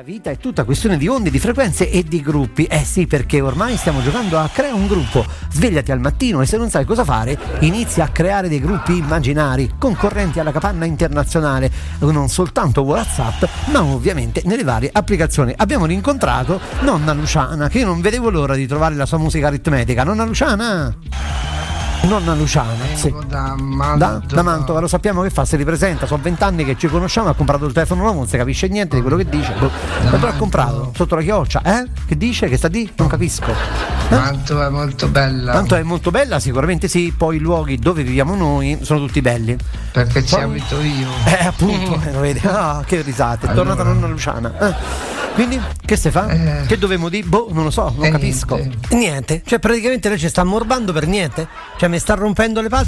vita è tutta questione di onde, di frequenze e di gruppi. Sì, perché ormai stiamo giocando a crea un gruppo. Svegliati al mattino e se non sai cosa fare, inizia a creare dei gruppi immaginari, concorrenti alla capanna internazionale, non soltanto WhatsApp, ma ovviamente nelle varie applicazioni. Abbiamo rincontrato nonna Luciana, che io non vedevo l'ora di trovare la sua musica aritmetica. Nonna Luciana, sì. Da Mantova. Lo sappiamo che fa, si ripresenta, sono 20 anni che ci conosciamo, ha comprato il telefono nuovo, non si capisce niente di quello che dice. Quanto l'ha comprato? Sotto la chioccia? Che dice? Che sta di? Non capisco. Mantova è molto bella. Mantova è molto bella, sicuramente sì, poi i luoghi dove viviamo noi sono tutti belli. Perché ci abito io. Appunto, lo vedi. Che risate, è tornata nonna Luciana. Quindi, che se fa? Che dovevamo dire? Non lo so, non capisco. Niente, cioè praticamente lei ci sta ammorbando per niente? Cioè mi sta rompendo le palle.